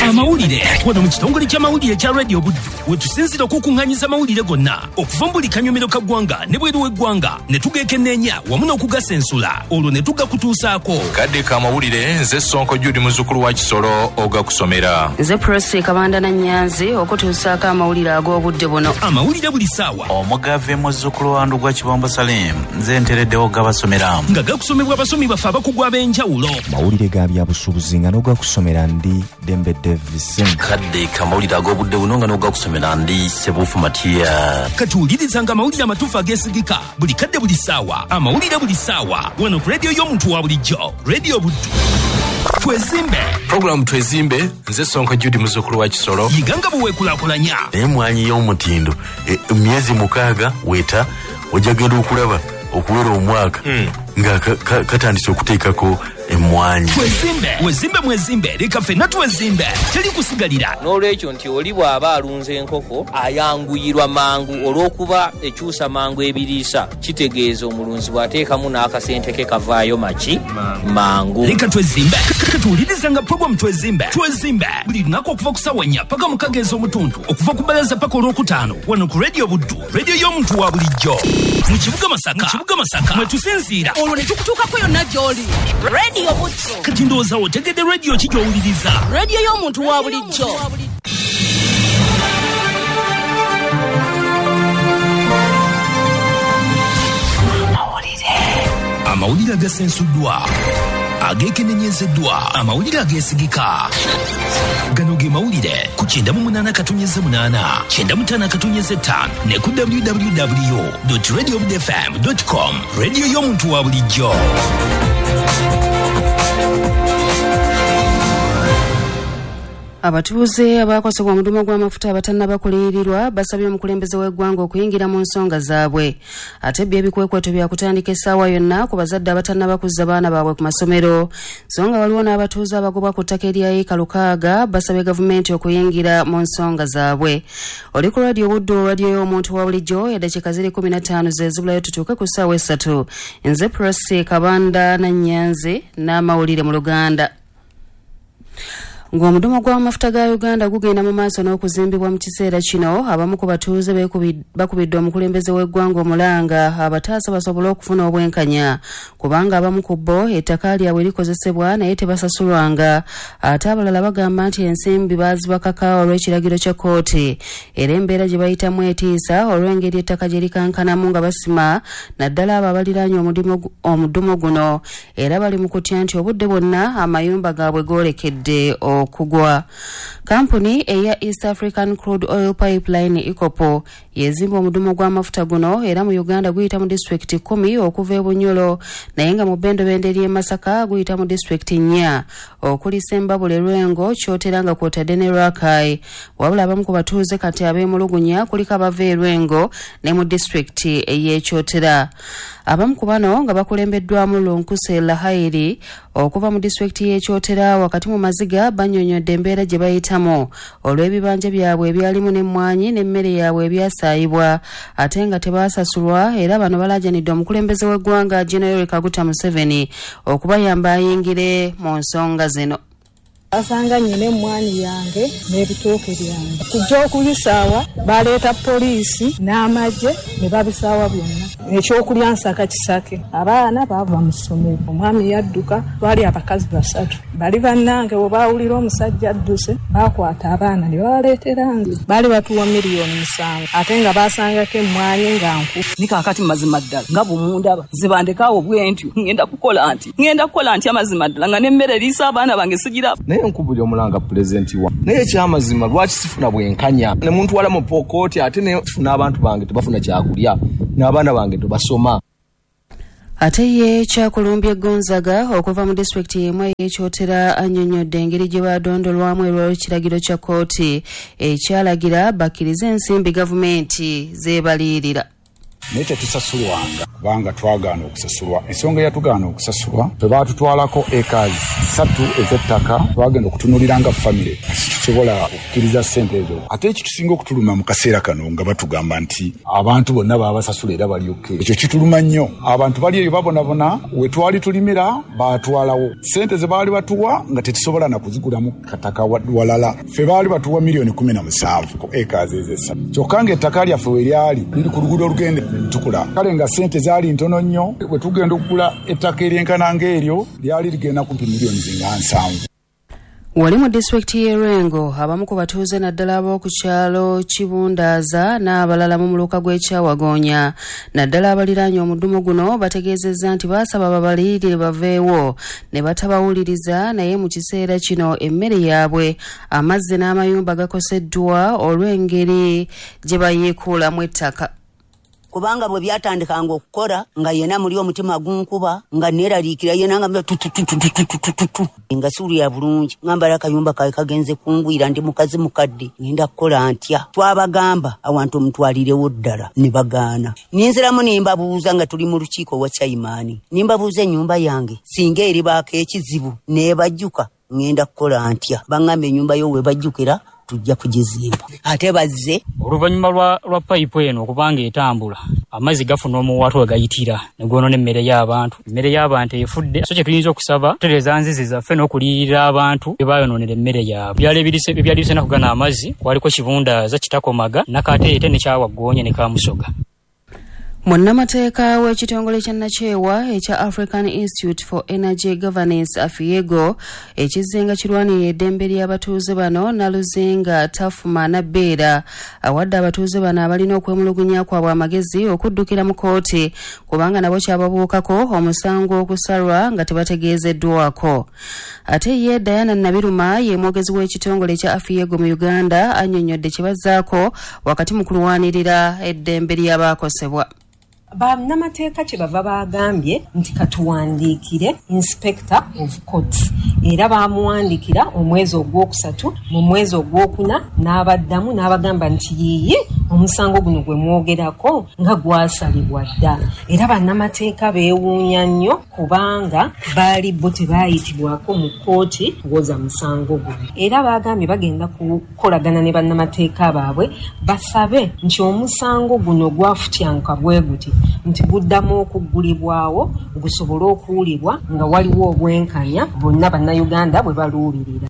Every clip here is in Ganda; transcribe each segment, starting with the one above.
amawulire wano mu kitongole ky'amawulire kya Radio Buddu wetusinzira okukunganyiza amawulire gonna okuva mu buli kanyomero ka ggwanga ne bweru w'eggwanga ne tugekenneenya wamu n'okugasensula olwo ne tugakutuusaako kadde ka amawulire nze Sonko Judy muzzukulu wa Kisoro ogakusomera nze Presi Kabanda na Nyanzi okutuusaako amawulire ag'obudde buno amawulire buli ssaawa omugave muzzukulu wa Ndugwa Kibombo Salim nze ntereddewo gabasomera nga gakusomebwa abasomi baffe abakugu ab'enjawulo mawulire ga byabusuubuzi nga n'ogakusomera ndi Dembe Davis kadde kamawulire ag'obudde buno nga n'ogakusomera ndi Sebufu Matia katuwulirizanga amawulire amatuufu ageesigika buli kadde buli ssaawa amawulire buli ssaawa wano ku rediyo y'omuntu wa bulijjo Radio Buddu twezimbe programu twezimbe nze Sonko Judy muzzukulu wa Kisoro yiganga buweekulakulanya emwanyi y'omutindo emyezi 6 weta ojagenda okulaba okuwera omwaka nga katandise okuteekako emwanyi wezimbe mwezimbe leka ffenna twezimbe teri kusigalira n'olwekyo nti oli bw'aba alunze enkoko ayanguyirwa mangu olw'okuba ekyusa mangu ebiriisa kitegeeza omulunzi bw'ateekamu n'akasente ke kavaayo maki mangu leka twezimbe katuwuliriza nga programu twezimbe buli lunaku okuva ku ssaawa 4 paka mu kageeza omutundu okuva ku bbalaza paka olwokutaano wano ku Radio Buddu rediyo y'omuntu wa bulijjo mu kibuga Masaka mwe tusinziira olwo ne tukutuukako yonna gy'oli Radio Buddu kati ndowooza otegedde rediyo ki gy'owuliriza rediyo y'omuntu wa bulijjo amawulire agasensuddwa ageekenenyezeddwa amawulire ageesigika gano ge mawulire ku 98.8 95 ne ku www.radiobudfm.com rediyo y'omuntu wa bulijjo abatuuze abaakosebwa omudumo gw'amafuta abatannabakuliyirirwa basabye omukulembeze w'eggwanga okuyingira mu nsonga zaabwe ate ebikwekweto bya kutandika essaawa yonna ku bazadde abatannabakuzza baana baabwe ku masomero so nga waliwo n'abatuuze abagobwa ku ttaka erya eka 6 basabye gavumenti okuyingira mu nsonga zaabwe oli ku Radio Buddu radiyo y'omuntu wa bulijjo eddakiika 15 zezibulayo tutuuke ku ssaawa 3 nze Presi Kabanda na Nyanzi n'amawulire mu Luganda. Ng'omudumo gw'amafuta ga Uganda gugenda mu maaso n'okuzimbibwa mu kiseera kino abamu ku batuuze bakubidde omukulembeze w'eggwanga omulanga abataasa basobole okufuna obwenkanya kubanga abamu ku bo ettaka lyabwe likozesebwa naye tebasasulwanga ate abalala bagamba nti ensimbi baazibakaka olw'ekiragiro kya kkooti era embeera gye bayitamu etiisa olw'engeri ettaka gye likankanamu nga basima naddala abo abaliraanye omudumo guno era bali mu kutya nti obudde bwonna amayumba gaabwe goolekedde okugwa. Kampuni eya East African Crude Oil Pipeline ECOPO yezimba omudumo gw'amafuta guno era mu Uganda guyita mu district 10 okuva e Bunyolo naye nga mu Bendobende eri e Masaka guyita mu district 4 okuli Sembabule Lwengo Kyotera nga kwotadde ne Rakai wabula abamu ku batuuze kati ab'emulugunya kuliko abava e Lwengo ne mu district ey'e Kyotera. Abamu ku bano nga bakulembeddwamu Lunkuse Lahairi okuva mu district y'e Kyotera wakati mu maziga bannyonnyodde embeera gye bayitamu olw'ebibanja byabwe ebyalimu n'emmwanyi n'emmere yaabwe ebyasaayibwa ate nga tebaasasulwa era bano balaajanidde omukulembeze w'eggwanga General Kaguta Museveni okubayamba ayingire mu nsonga zino. Asanga nyine emmwanyi yange n'ebitooke byange kujja okubisaawa baleeta poliisi n'amagye ne babisaawa byonna ekyokulya nsaka kisake abaana baava mu ssomero omwami yadduka twali abakazi 3 bali bannange bwe baawulira omusajja adduse baakwata abaana ne babaleeteranga baali batuwa $7 million ate nga baasangako emmwanyi nga nku ni kaakati mazima ddala nga bumundaba zibandekaawo bwentyo ngenda kukola nti amazima ddala nga n'emmere eriisa abaana bange sigira nkubuli omulanga pulezidenti wa naye ekyamazima lwaki sifuna bwenkanya ne muntu wala mu pokooti ate ne sifuna abantu bange tebafuna kyakulya n'abaana bange tebasoma. Ate ye Kyakulumbye Gonzaga okuva mu district y'emu ey'Ekyotera annyonnyodde engeri gye badondolwamu olw'ekiragiro kya kkooti ekyalagira bakkirize ensimbi gavumenti zeebaliirira. Naye tetusasulwanga kubanga twagaana okusasulwa. Ensonga yatugaana okusasulwa twe baatutwalako ekazi 3 ez'ettaka twagenda okutunuliranga famire tetusobola okukkiriza ssente ezo. Ate ekitusinga okutuluma mu kaseera kano nga batugamba nti abantu bonna baabasasula era balyoke. Ekyo kituluma nnyo. Abantu bali eyo babonabona we twali tulimira baatwalawo. Ssente ze baali batuwa nga tetusobola na kuzigulamu kataka walala. Ffe baali batuwa miliyoni 17 ku acres ez'essa. Kyokka ng'ettaka lyaffe we lyali liri ku luguudo olugende Ntukula. Kale nga ssente zaali ntono nnyo, bwe tugenda okugula ettaka eryenkana ng'eryo lyali ligenda kumpi miliyoni zinga 7. Wali mu disitulikiti y'Erengo abamu ku batuuze naddala ab'oku kyalo Kibundaaza n'abalala mu muluka gw'Ekyawagonya naddala abaliraanye omuddumu guno bategeezezza nti baasaba babaliyirire baveewo ne batabawuliriza naye mu kiseera kino emmere yaabwe amazzi n'amayumba gakoseddwa olw'engeri gye bayiikuulamu ettaka. Kubanga bwe byatandikanga okukola nga yena muli omutima gunkuba nga neeraliikira yena nga nga suuli ya bulungi ngamba akayumba kawe kagenze kungwira ndi mukazi mukadde ngenda kukola ntya twabagamba awantu omutwalirewo ddala ne bagaana ninziramu nimbabuuza nga tuli mu lukiiko wa Chaimaani nimbabuuza ennyumba yange singa eribaako ekizibu neebajjuka ngenda kukola ntya baŋŋamba ennyumba yo we bajjukira tujja kugizimba ate bazze oluvannyuma lwa payipu eno okubanga etambula amazzi gafuna omuwaatu we gayitira ne gwonoona emmere y'abantu efudde so kye tuyinza okusaba tutereeza nzizi zaffe n'okuliyirira abantu bye baayonoonera emmere yaabwe ebyali bisena kugana amazzi kwaliko Kibundaaza Kitakomaga Nakateete ne Kyawaggoonya ne Kamusoga. Munnamateeka w'ekitongole kya Nakyewa ekya African Institute for Energy Governance AFIEGO ekizzenga kirwanirira eddembe ly'abatuuze bano Naluzinga Tafuma Nabbeera awadde abatuuze bano abalina okwemulugunya kwabwe amagezi okuddukira mu kooti kubanga nabo kyababuukako omusango okusalwa nga tebategeezeddwako. Ate ye Diana Nabiruma ye mwogezi w'ekitongole kya AFIEGO mu Uganda annyonnyodde kye bazzaako wakati mu kulwanirira eddembe ly'abaakosebwa. Bannamateeka kye bava bagambye nti katuwandiikire inspector of courts era baamuwandikira omwezi ogwokusatu mu mwezi ogwokuna n'abaddamu n'abagamba nti yiye omusango guno gwe mwogerako nga gwasalibwa dda era bannamateeka beewuunya nnyo kubanga baali bo tebaayitibwako mu kkooti kuwoza musango guno era bagambye bagenda kukolagana ne bannamateeka baabwe basabe nti omusango guno gwafutyanka bwe guti nti guddamu okuggulibwawo gusobole okuwulibwa nga waliwo obwenkanya bonna bannayuganda bwe baluubirira.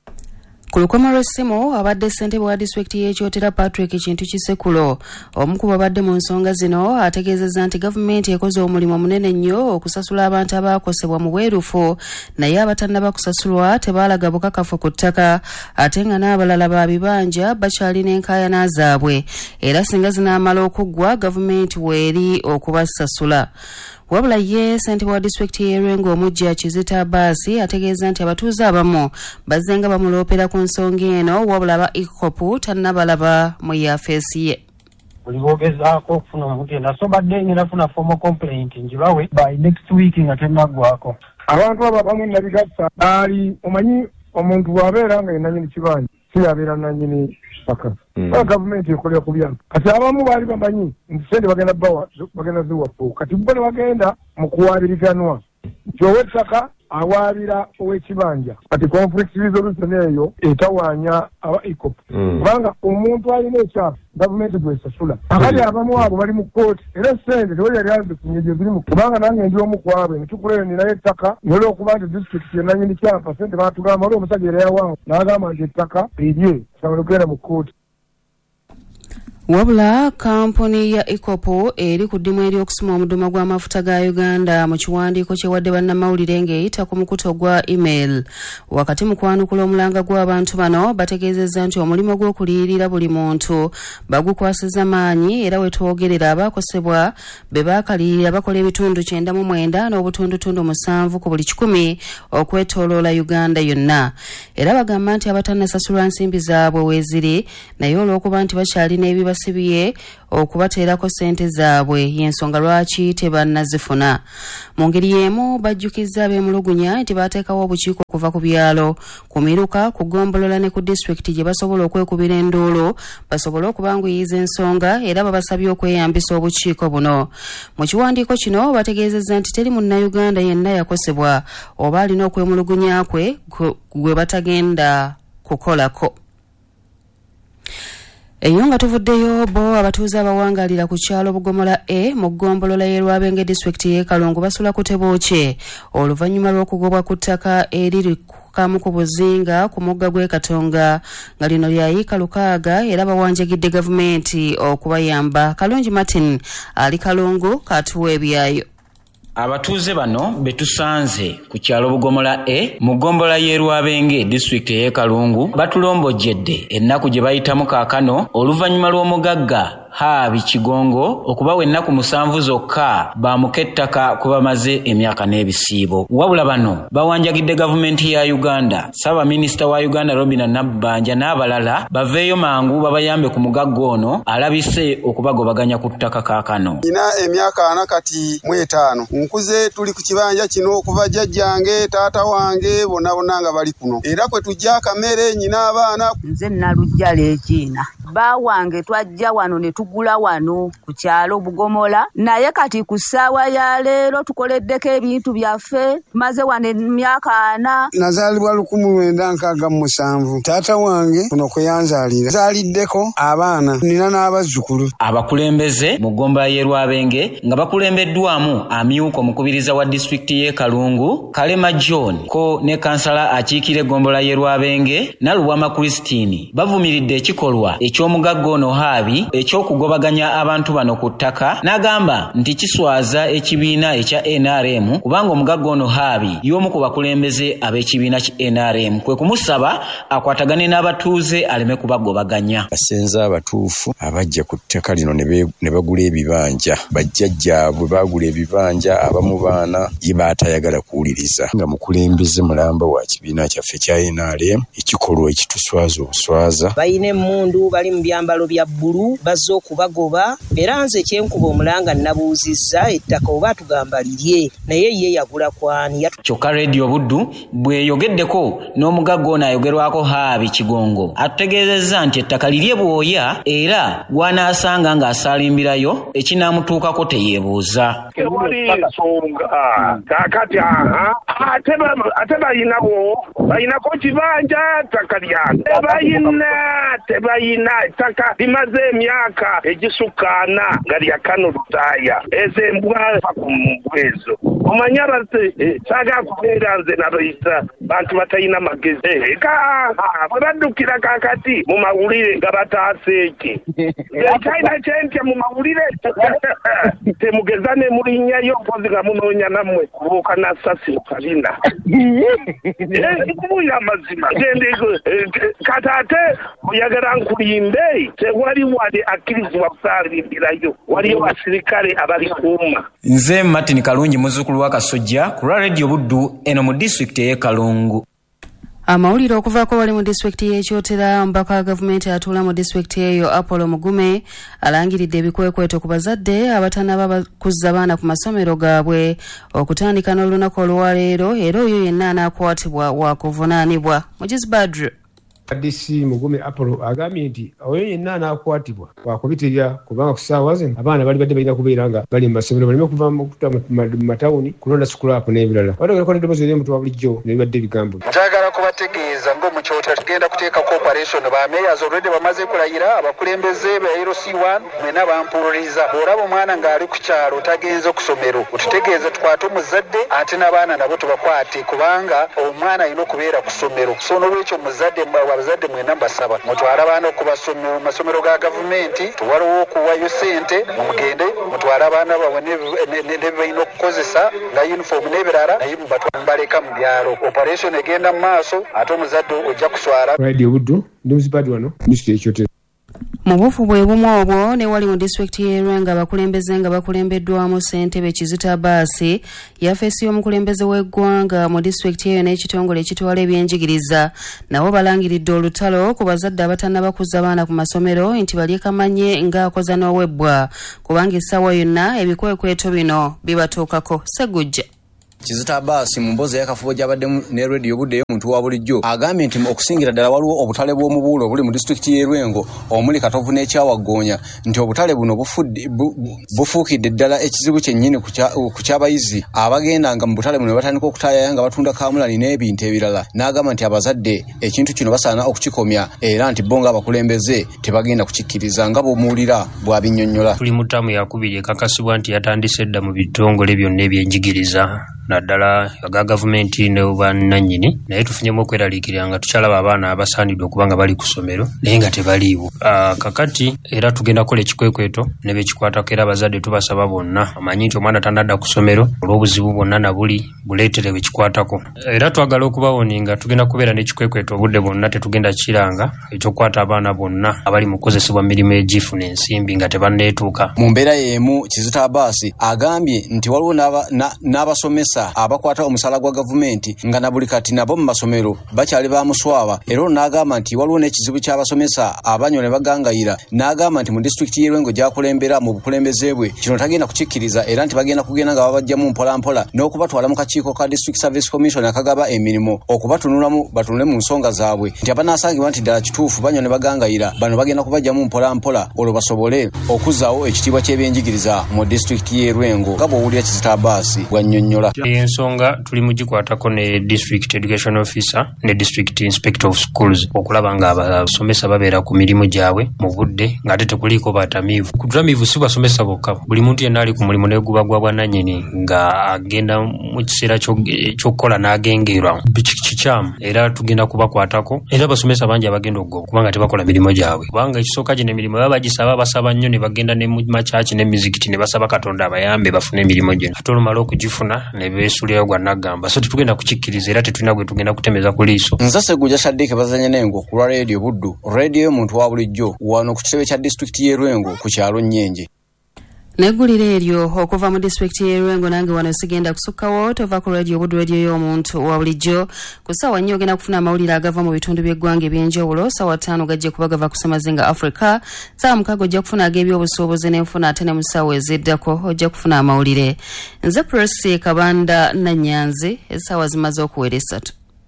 Ku lukomo lw'essimu abadde ssentebe wa disitulikiti y'Ekyotera Patrick Kintu Kisekulo omu ku babadde mu nsonga zino ategeezezza nti gavumenti ekoze omulimu munene nnyo okusasula abantu abaakosebwa mu bwerufu naye abatannaba kusasulwa tebaalaga bukakafu ku ttaka ate nga n'abalala ba bibanja bakyalina enkaayana zaabwe era singa zinaamala okuggwa gavumenti weeri okubasasula. Wabula ye ssentebe wa disitulikiti y'Erengo omujja Kizita Abaasi ategeeza nti abatuuze abamu bazzenga bamuloopera ku nsonga eno wabula aba ICOP tannabalaba mu yafeesi ye. Buli boogezaako okufuna omugenda so badde ngenda funa formal complaint njibawe by next week nga tennaggwako. Abantu abo abamu nabigasa baali omanyi omuntu bw'abeera nga yenanyini kibanja siyabeera nanyini paka. Gavumenti ekolera ku byalo kati abamu baali bamanyi nti sente bagenda ziwafu kati bo ne bagenda mu kuwaabiriganwa nti ow'ettaka awaabira ow'ekibanja kati conflict resolution eyo etawaanya aba ICOP kubanga omuntu alina ekyafu gavumenti gwesasula akali abamu abo bali mu kkooti era sente tewali yali azifunye gye zirimu kubanga nange ndi omu ku abwe netukuleyo ninayo ettaka nolwokuba nti disitulikiti yenanyini kyapa sente baatugamba oli omusajja era yawangu n'agamba nti ettaka lirye sabala okugenda mu kkooti. Wabula kampuni ya ICOP eri ku ddimu ery'okusima omudumo gw'amafuta ga Uganda mu kiwandiiko kye wadde bannamawulire ng'eyita ku mukuto gwa email wakati mu kwanukula omulanga gw'abantu bano bategeezezza nti omulimu gw'okuliyirira buli muntu bagukwasiza maanyi era we twogerera abaakosebwa be baakaliyirira bakola ebitundu 99 n'obutundutundu 7 ku buli 100 okwetooloola Uganda yonna era bagamba nti abatannasasulwa nsimbi zaabwe weeziri naye olw'okuba nti bakyalina ebibasibye okubateerako ssente zaabwe y'ensonga lwaki tebannazifuna. Mu ngeri y'emu bajjukizza ab'emulugunya nti baateekawo obukiiko okuva ku byalo ku miruka ku ggombolola ne ku disitulikiti gye basobola okwekubira enduulu basobole okubanguyiza ensonga era babasabye okweyambisa obukiiko buno. Mu kiwandiiko kino bategeezezza nti teri munnayuganda yenna yakosebwa oba alina okwemulugunya kwe gwe batagenda kukolako. Eyo nga tuvuddeyo bo abatuuze abawangalira ku kyalo Bugomola mu ggombolola y'e Rwabenge disitulikiti y'e Kalungu basula ku Tebooke oluvannyuma lw'okugobwa ku ttaka eriri kamu ku buzinga ku mugga gw'e Katonga nga lino lyayiika 6 era bawanjagidde gavumenti okubayamba. Kalungi Martin ali Kalungu katuwa ebyayo. Abatuuze bano betusanze ku kyalo Bugomola mu ggombolola y'e Rwabenge disitulikiti y'e Kalungu batulombojjedde ennaku gye bayitamu kaakano oluvannyuma lw'omugagga Habi Kigongo okubawa ennaku 7 zokka baamuka ettaka kuba maze emyaka n'ebisiibo. Wabula bano bawanjagidde gavumenti ya Uganda, Ssaabaminisita wa Uganda Robinah Nabbanja n'abalala baveeyo mangu babayambe ku mugagga ono alabise okubagobaganya ku ttaka kaakano. Nina emyaka 4 kati mu 5. Nkuze tuli ku kibanja kino okuva jjajjange taata wange bonna nga bali kuno. Era kwe tujja akamere nyina abaana. Nze Nalujjala Ekiina. Bawange twajja wano ne tugula wano ku kyalo Bugomola naye kati ku ssaawa ya leero tukoleddeko ebintu byaffe tumaze wano emyaka 4. Nazaalibwa 1967. Taata wange kuno kwe yanzaalira zaaliddeko abaana nina n'abazzukulu. Abakulembeze mu ggombolola y'e Rwabenge nga bakulembeddwamu amyuka omukubiriza wa disitulikiti y'e Kalungu Kalema John ko ne kansala akiikira eggombolola y'e Rwabenge Nalubwama Christine bavumiridde ekikolwa eky'omugagga ono Habi eky'okugobaganya abantu bano ku ttaka n'agamba nti kiswaza ekibiina ekya NRM kubanga omugagga ono Habi y'omu ku bakulembeze ab'ekibiina ki NRM kwe kumusaba akwatagane n'abatuuze aleme kubagobaganya. Basenza abatuufu abajja ku ttaka lino ne bagula ebibanja bajjajjaabwe bagula ebibanja abamu baana ye baatayagala kuwuliriza nga mukulembeze mulamba wa kibiina kyaffe kya NRM ekikolwa ekituswaza obuswaza. Bayina emmundu bali mu byambalo bya bbulu bazze okubagoba era nze kyenkuba omulanga nabuuzizza ettaka oba tugamba lirye naye ye yagula kwani. Kyokka Radio Buddu bweyogeddeko n'omugagga ono ayogerwako Habi Kigongo atutegeezezza nti ettaka lirye bwoya era gw'anaasanga ng'asaalimbirayo ekinaamutuukako teyeebuuza. Wali nsonga kaakati ate bayinako kibanja ttaka lyange tebayina ettaka limaze emyaka egisukkaana nga lya Kano Lutaaya ezo embwa ku mbwezo omanya baze saagala kubeera nze nabayita bantu batalina magezi bwe baddukira kaakati mu mawulire nga bataasa eki ekyalina kyentya mu mawulire temugeza ne mulinnyayo mpozi nga munoonya nammwe kubuuka nassasi kalina kubuya amazima kati ate oyagala nkulimbe tewali wali akkirizibwa kusaalimbirayo waliyo basirikale abali kuuma. Nze Martin Kalungi muzzukulu wa Kasujja ku Radio Buddu eno mu disitulikiti y'e Kalungu. Amawulire okuvaako wali mu disitulikiti y'Ekyotera omubaka wa gavumenti atuula mu disitulikiti eyo Apollo Mugume alangiridde ebikwekweto ku bazadde abatanaba kuzza baana ku masomero gaabwe okutandika n'olunaku olwaleero era oyo yenna anaakwatibwa waakuvunaanibwa. Mujizi Badru. DC Mugume Apollo agambye nti oyo yenna anaakwatibwa wakubitirira kubanga ku ssaawa zino abaana bali badde balina kubeera nga bali mu masomero baleme kuva mu matawuni kulonda sikulapu n'ebirala. Bategerako n'eddoboozi ery'omuntu wa bulijjo ne bibadde ebigambo. Njagala kubategeeza ng'omukyotera tugenda kuteekako operation bameeyaz olwedde bamaze kulayira abakulembeze ba LC1 mwena bampuliriza bw'olaba omwana ng'ali ku kyalo tagenze ku ssomero otutegeeze tukwate omuzadde ate n'abaana nabo tubakwate kubanga omwana alina okubeera ku ssomero so n'olwekyo omuzadde abazadde mwena mbasaba mutwale abaana okubasomero masomero ga gavumenti tuwaliwo okuwayo sente mumugende mutwale abaana bawe ne balina okukozesa nga uniform n'ebirala naye mubaleka mu byalo operation egenda mu maaso ate omuzadde ojja kuswala. Radio Buddu ndi muzibadi wano disitulikiti y'Ekyotera. Mu bufu bwe bumu obwo ne wali mu disitulikiti y'e Rwanga abakulembeze nga bakulembeddwamu ssentebe Kizita Baasi yafeesi y'omukulembeze w'eggwanga mu disitulikiti eyo n'ekitongole ekitwala ebyenjigiriza nabo balangiridde olutalo ku bazadde abatannaba kuzza baana ku masomero nti balyekamanye ng'akoza n'owebbwa kubanga essaawa yonna ebikwekweto bino bibatuukako. Segujja. Kizito Abbas mu mbozi y'akafubo gy'abadde ne radio budde y'omuntu wa bulijjo agambye nti okusingira ddala waliwo obutale bw'omubuulo obuli mu disitulikiti y'e Lwengo omuli Katovu n'Ekyawagoonya nti obutale buno bufuukidde ddala ekizibu kyennyini ku ky'abayizi abagendanga mu butale buno ne batandika okutaayaya nga batunda kaamulali n'ebintu ebirala n'agamba nti abazadde ekintu kino basaana okukikomya era nti bo ng'abakulembeze tebagenda kukikkiriza nga bw'omuwulira bw'abinnyonnyola. Tuli mu ttaamu yakubiri ekakasibwa nti yatandise dda mu bitongole byonna ebyenjigiriza naddala aga gavumenti ne bannannyini naye tufunyemu okweraliikirira nga tukyalaba abaana abasaanidde okuba nga bali ku ssomero naye nga tebaliiwo. Kakati era tugenda kukola ekikwekweto ne bekikwatako era abazadde tubasaba bonna amanyi nti omwana tanadda ku ssomero olw'obuzibu bwonna na buli buleetere bekikwatako era twagala okubawoni nga tugenda kubeera n'ekikwekweto obudde bwonna tetugenda kiranga ekyokukwata abaana bonna abali mu kukozesebwa mirimu egifuna ensimbi nga tebanneetuuka. Mu mbeera y'emu Kizito Abbas agambye nti waliwo n'abasomesa abakwata omusala gwa gavumenti nga na buli kati nabo mu masomero bakyali bamuswaba era n'agamba nti waliwo n'ekizibu ky'abasomesa abanywa ne bagangayira n'agamba nti mu disitulikiti y'e Lwengo gy'akulembera mu bukulembeze bwe kino tagenda kukikkiriza era nti bagenda kugenda nga babajjamu mpolampola n'okubatwala mu kakiiko ka District Service Commission akagaba emirimu okubatunulamu batunule mu nsonga zaabwe nti abanaasangibwa nti ddala kituufu banywa ne bagangayira bano bagenda kubajjamu mpolampola olwo basobole okuzzaawo ekitiibwa ky'ebyenjigiriza mu disitulikiti y'e Lwengo nga bw'owulira Kizito Abbas bw'annyonnyola. Ensonga tuli mugikwatako ne District Education Officer ne District Inspector of Schools okulaba nga abasomesa babeera ku mirimu gyabwe mu budde ng'ate tekuliiko batamiivu. Kutamiivu si basomesa bokka, buli muntu yenna ali ku mulimu n'eguba gwa bwannannyini nga agenda mu kiseera ky'okukola n'agengerwa kikyamu era tugenda kubakwatako era abasomesa bangi abagenda okugoba kubanga tebakola mirimu gyabwe kubanga ekisooka gino emirimu baba bagisaba basaba nnyo ne bagenda ne mu makyaki n'emizikiti ne basaba Katonda abayambe bafune emirimu gino ate olumala okugifuna ne beesulirayo gwa Nagamba so tetugenda kukikkiriza era tetulina gwe tugenda kutemeza ku liiso. Nza Sseggujja Saddick Bazanya Nengo ku lwa Radio Buddu, radio y'omuntu wa bulijjo wano ku kitebe kya disitulikiti y'e Lwengo ku kyalo Nnyenje. Neggulira eryo okuva mu disitulikiti y'e Lwengo nange wano sigenda kusukkawo tova ku radio Buddu radio y'omuntu wa bulijjo ku ssaawa nnyo ogenda kufuna amawulire agava mu bitundu by'eggwanga ebyenjawulo ssaawa 5 gajja kuba gava ku Semazinga Africa ssaawa 6 ojja kufuna ag'ebyobusuubuzi n'enfuna ate ne mu ssaawa eziddako ojja kufuna amawulire. Nze Presi Kabanda Nanyanzi essaawa zimaze okuwera 3.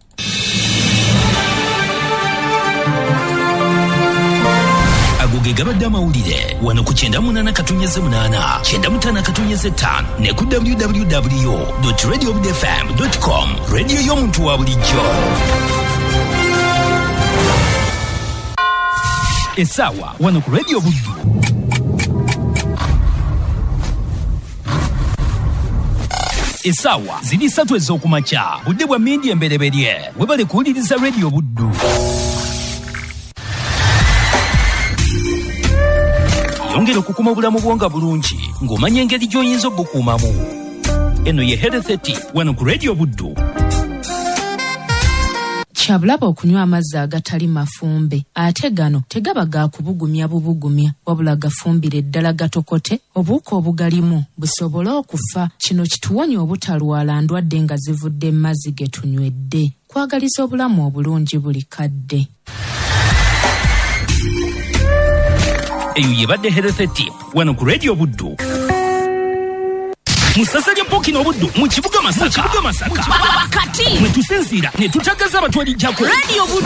Agoge gabadde amawulire wano ku 98.8 95 ne ku www.radiobudfm.com radio y'omuntu wa bulijjo. Essaawa wano ku Radio Buddu. Essaawa ziri 3 ez'okumakya budde bwa mmindi embereberye webale kuwuliriza Radio Buddu. Yongera okukuma obulamu bwonga bulungi ng'omanya engeri gy'oyinza obukuumamu. Eno ye Health Tip wano ku Radio Buddu. Kyabulaba okunywa amazzi agatali mafumbe ate gano tegaba ga kubugumya bubugumya wabula gafumbire ddala gatokote obuuka obugalimu busobole okufa. Kino kituwonya obutalwala ndwadde nga zivudde mu mazzi ge tunywedde. Kwagaliza obulamu obulungi buli kadde. Eyo yebadde Health Tip wano ku Radio Buddu. Musasa lya Pokino Buddu mu kibuga Masaka. Kati mwe tusinziira ne tutagaza abatwalijjako Radio Buddu.